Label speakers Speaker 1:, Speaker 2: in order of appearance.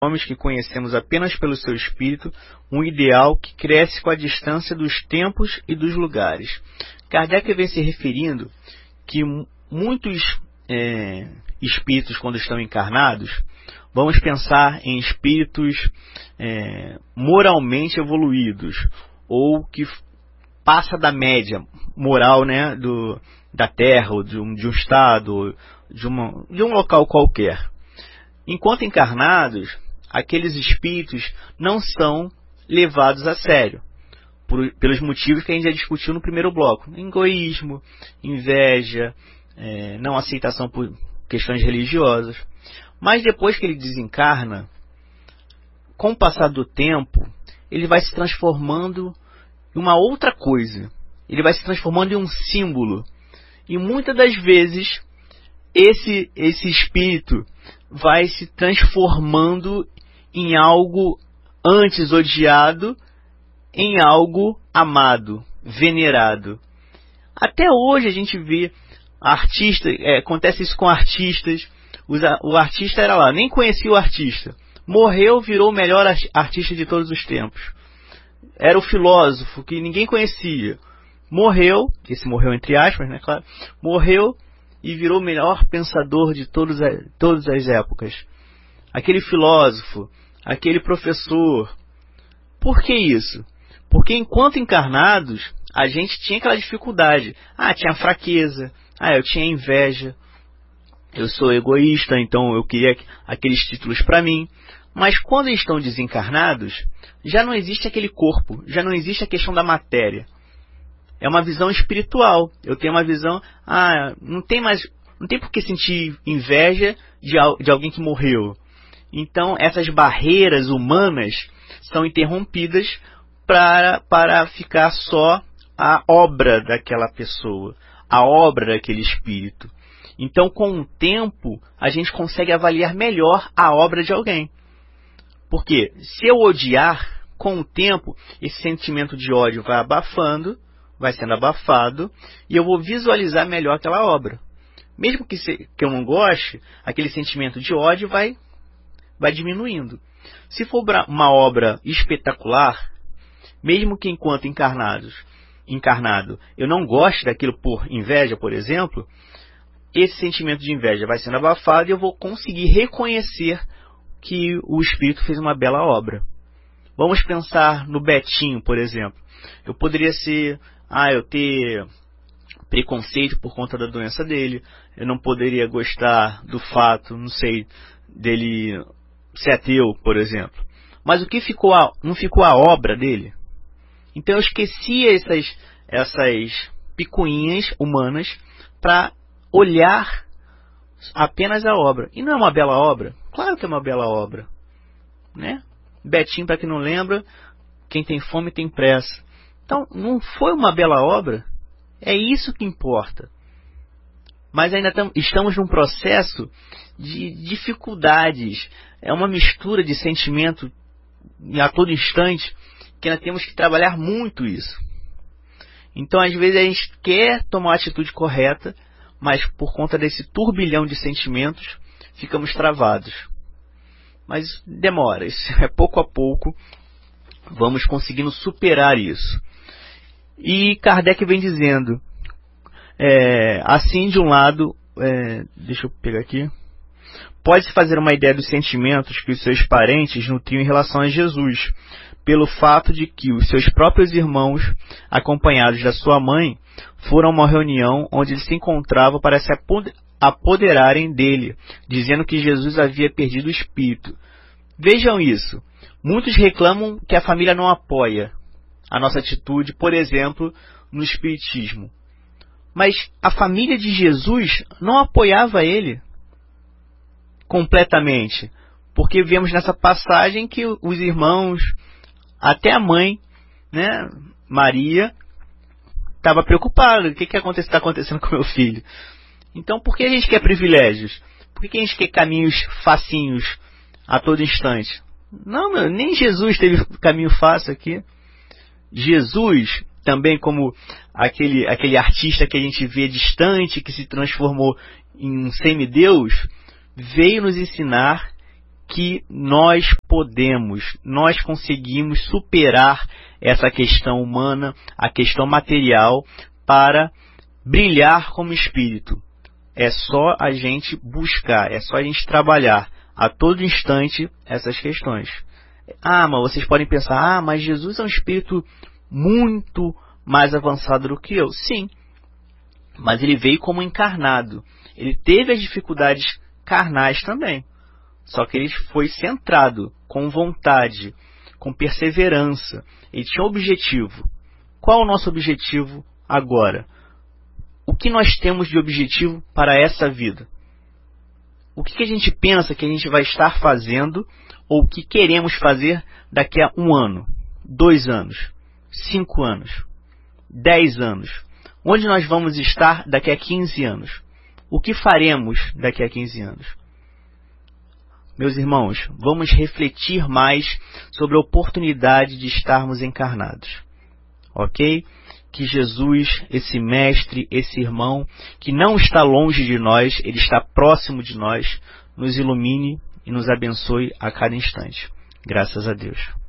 Speaker 1: homens que conhecemos apenas pelo seu espírito, um ideal que cresce com a distância dos tempos e dos lugares. Kardec vem se referindo que muitos espíritos, quando estão encarnados, vamos pensar em espíritos moralmente evoluídos, ou que passa da média moral, né, da Terra, ou de um estado, de um local qualquer. Enquanto encarnados, aqueles espíritos não são levados a sério, pelos motivos que a gente já discutiu no primeiro bloco: egoísmo, inveja, não aceitação por questões religiosas. Mas depois que ele desencarna, com o passar do tempo, ele vai se transformando em uma outra coisa. Ele vai se transformando em um símbolo. E muitas das vezes, esse espírito vai se transformando em algo antes odiado, em algo amado, venerado. Até hoje a gente vê artistas, acontece isso com artistas. O artista era lá, nem conhecia o artista. Morreu, virou o melhor artista de todos os tempos. Era o filósofo que ninguém conhecia. Morreu, esse morreu entre aspas, né, claro. Morreu e virou o melhor pensador de todas as épocas. Aquele filósofo, aquele professor. Por que isso? Porque enquanto encarnados, a gente tinha aquela dificuldade. Tinha fraqueza. Eu tinha inveja. Eu sou egoísta, então eu queria aqueles títulos para mim. Mas quando estão desencarnados, já não existe aquele corpo, já não existe a questão da matéria. É uma visão espiritual. Eu tenho uma visão, não tem por que sentir inveja de alguém que morreu. Então essas barreiras humanas são interrompidas para ficar só a obra daquela pessoa, a obra daquele espírito. Então, com o tempo, a gente consegue avaliar melhor a obra de alguém. Porque se eu odiar, com o tempo, esse sentimento de ódio vai abafando, vai sendo abafado, e eu vou visualizar melhor aquela obra. Mesmo que eu não goste, aquele sentimento de ódio vai diminuindo. Se for uma obra espetacular, mesmo que enquanto encarnado eu não goste daquilo por inveja, por exemplo, esse sentimento de inveja vai sendo abafado e eu vou conseguir reconhecer que o espírito fez uma bela obra. Vamos pensar no Betinho, por exemplo. Eu poderia eu ter preconceito por conta da doença dele, eu não poderia gostar do fato, dele ser ateu, por exemplo. Mas o que não ficou a obra dele? Então eu esqueci essas picuinhas humanas para olhar apenas a obra. E não é uma bela obra? Claro que é uma bela obra, né? Betinho, para quem não lembra, quem tem fome tem pressa. Então, não foi uma bela obra? É isso que importa. Mas ainda estamos num processo de dificuldades. É uma mistura de sentimento a todo instante que nós temos que trabalhar muito isso. Então, às vezes, a gente quer tomar a atitude correta, mas por conta desse turbilhão de sentimentos, ficamos travados. Mas demora, isso é pouco a pouco, vamos conseguindo superar isso. E Kardec vem dizendo, assim de um lado, deixa eu pegar aqui, pode-se fazer uma ideia dos sentimentos que os seus parentes nutriam em relação a Jesus, pelo fato de que os seus próprios irmãos, acompanhados da sua mãe, foram a uma reunião onde ele se encontrava para se apoderarem dele, dizendo que Jesus havia perdido o espírito. Vejam isso. Muitos reclamam que a família não apoia a nossa atitude, por exemplo, no espiritismo. Mas a família de Jesus não apoiava ele completamente, porque vemos nessa passagem que os irmãos, até a mãe, né, Maria, estava preocupada. O que está acontecendo com meu filho? Então, por que a gente quer privilégios? Por que a gente quer caminhos facinhos a todo instante? Não, nem Jesus teve caminho fácil aqui. Jesus, também como aquele artista que a gente vê distante, que se transformou em um semideus, veio nos ensinar que nós conseguimos superar essa questão humana, a questão material, para brilhar como espírito. É só a gente buscar, é só a gente trabalhar a todo instante essas questões. Mas vocês podem pensar, mas Jesus é um espírito muito mais avançado do que eu. Sim, mas ele veio como encarnado. Ele teve as dificuldades carnais também. Só que ele foi centrado, com vontade, com perseverança. Ele tinha um objetivo. Qual é o nosso objetivo agora? O que nós temos de objetivo para essa vida? O que a gente pensa que a gente vai estar fazendo ou o que queremos fazer daqui a 1 ano, 2 anos, 5 anos, 10 anos? Onde nós vamos estar daqui a 15 anos? O que faremos daqui a 15 anos? Meus irmãos, vamos refletir mais sobre a oportunidade de estarmos encarnados. Ok? Que Jesus, esse mestre, esse irmão, que não está longe de nós, ele está próximo de nós, nos ilumine e nos abençoe a cada instante. Graças a Deus.